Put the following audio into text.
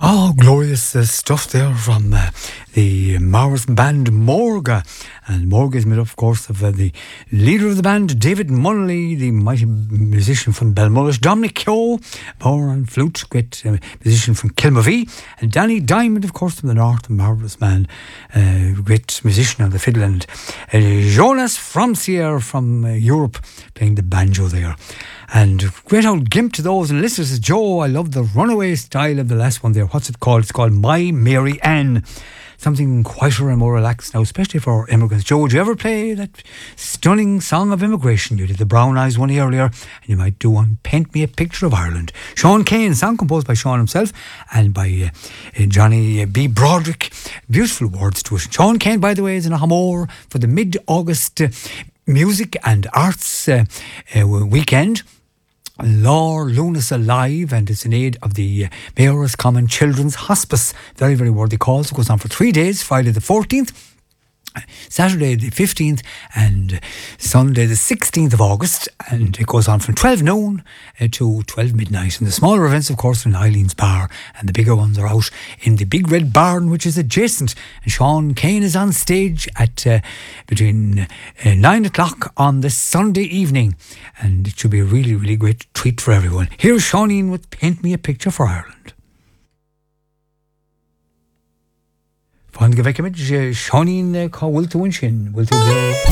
Oh, glorious stuff there from the marvellous band Morga. And Morga is made up, of course, of the leader of the band, David Munnelly, the mighty musician from Belmullish, Dominic Keogh, power and flute, great musician from Kilmavee, and Danny Diamond, of course, from the north, a marvellous man, great musician on the fiddle, and Jonas Fromsier from Europe, playing the banjo there. And great old gimp to those. And listeners, says Joe, I love the runaway style of the last one there. What's it called? It's called My Mary Ann. Something quieter and more relaxed now, especially for immigrants. Joe, would you ever play that stunning song of immigration? You did the Brown Eyes one earlier, and you might do one, Paint Me a Picture of Ireland. Sean Kane, song composed by Sean himself and by Johnny B. Broderick. Beautiful words to it. Sean Kane, by the way, is in Hamor for the mid-August Music and Arts weekend. Lore Lunas Alive, and it's in aid of the Mayor's Common Children's Hospice. Very, very worthy cause. It goes on for 3 days, Friday the 14th, Saturday the 15th and Sunday the 16th of August, and it goes on from 12 noon to 12 midnight. And the smaller events, of course, are in Eileen's Bar, and the bigger ones are out in the Big Red Barn, which is adjacent. And Sean Kane is on stage at between 9 o'clock on the Sunday evening, and it should be a really, really great treat for everyone. Here's Seanine with Paint Me a Picture for Ireland. Fáin go bhfeiceimiid Seanine cá bhfuil tú sin, bhfuil tú